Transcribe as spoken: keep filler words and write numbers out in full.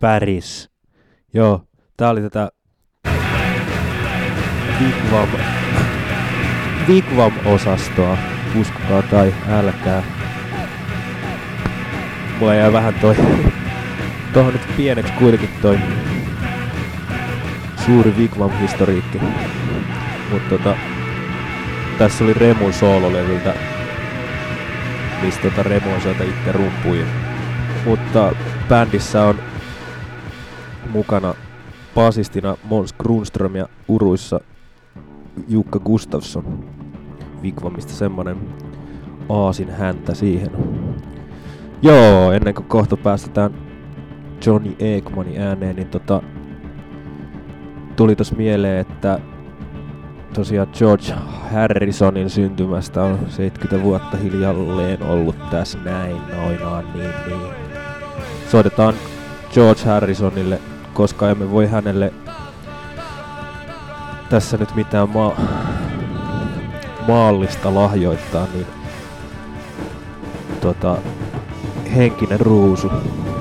Paris. Joo, tää oli tätä Wigwam, Wigwam-osastoa, uskokaa tai älkää. Mulla jää vähän toi, tohon nyt pieneksi kuitenkin toi suuri Wigwam-historiikki. Mut tota, tässä oli Remun soololevyltä, mistä tota Remu on sieltä itse rumpuin. Mutta bändissä on mukana basistina Måns Grundström ja uruissa Jukka Gustafsson. Wigwamista semmonen aasin häntä siihen. Joo, ennen kuin kohta päästetään Johnny Ekmanin ääneen, niin tota tuli tos mieleen, että tosiaan George Harrisonin syntymästä on seitsemänkymmentä vuotta hiljalleen ollut tässä näin, noinaan, niin niin. Soitetaan George Harrisonille, koska emme voi hänelle tässä nyt mitään maa maallista lahjoittaa, niin tota, henkinen ruusu.